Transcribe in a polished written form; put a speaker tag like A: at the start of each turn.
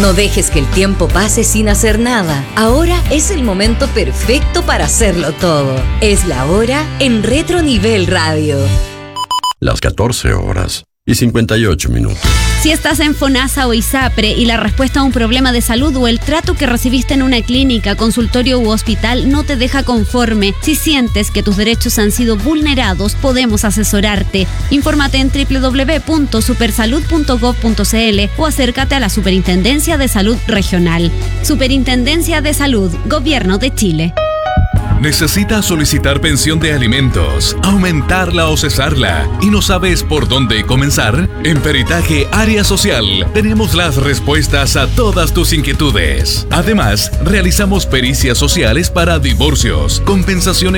A: No dejes que el tiempo pase sin hacer nada. Ahora es el momento perfecto para hacerlo todo. Es la hora en Retro Nivel Radio.
B: Las 14:58.
C: Si estás en FONASA o ISAPRE y la respuesta a un problema de salud o el trato que recibiste en una clínica, consultorio u hospital no te deja conforme, si sientes que tus derechos han sido vulnerados, podemos asesorarte. Infórmate en www.supersalud.gov.cl o acércate a la Superintendencia de Salud Regional. Superintendencia de Salud, Gobierno de Chile.
D: ¿Necesitas solicitar pensión de alimentos, aumentarla o cesarla y no sabes por dónde comenzar? En Peritaje Área Social tenemos las respuestas a todas tus inquietudes. Además, realizamos pericias sociales para divorcios, compensaciones